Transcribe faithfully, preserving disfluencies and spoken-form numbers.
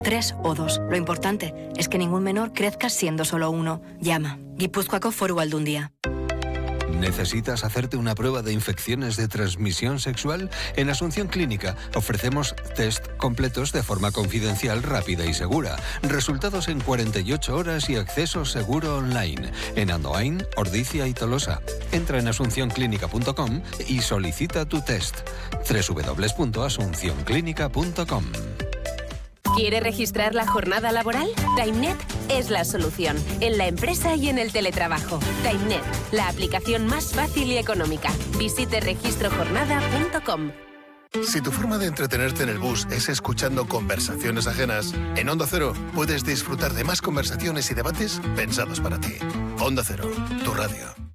tres o dos. Lo importante es que ningún menor crezca siendo solo uno. Llama. Gipuzkoako Foru Aldundia. ¿Necesitas hacerte una prueba de infecciones de transmisión sexual? En Asunción Clínica ofrecemos test completos de forma confidencial, rápida y segura. Resultados en cuarenta y ocho horas y acceso seguro online. En Andoain, Ordizia y Tolosa. Entra en asunción clínica punto com y solicita tu test. doble u doble u doble u punto asunción clínica punto com. ¿Quiere registrar la jornada laboral? TimeNet es la solución, en la empresa y en el teletrabajo. TimeNet, la aplicación más fácil y económica. Visite registro jornada punto com. Si tu forma de entretenerte en el bus es escuchando conversaciones ajenas, en Onda Cero puedes disfrutar de más conversaciones y debates pensados para ti. Onda Cero, tu radio.